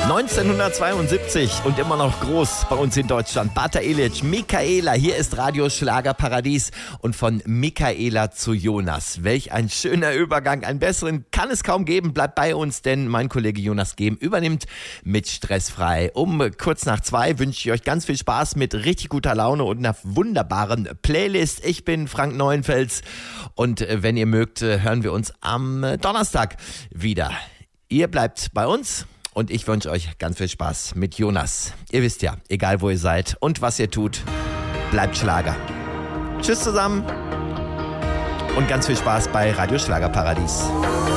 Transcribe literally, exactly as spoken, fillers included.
neunzehnhundertzweiundsiebzig und immer noch groß bei uns in Deutschland. Bata Elic, Michaela, hier ist Radio Schlagerparadies und von Michaela zu Jonas. Welch ein schöner Übergang, einen besseren kann es kaum geben. Bleibt bei uns, denn mein Kollege Jonas Gehm übernimmt mit Stressfrei. Um kurz nach zwei wünsche ich euch ganz viel Spaß mit richtig guter Laune und einer wunderbaren Playlist. Ich bin Frank Neuenfels und wenn ihr mögt, hören wir uns am Donnerstag wieder. Ihr bleibt bei uns. Und ich wünsche euch ganz viel Spaß mit Jonas. Ihr wisst ja, egal wo ihr seid und was ihr tut, bleibt Schlager. Tschüss zusammen und ganz viel Spaß bei Radio Schlagerparadies.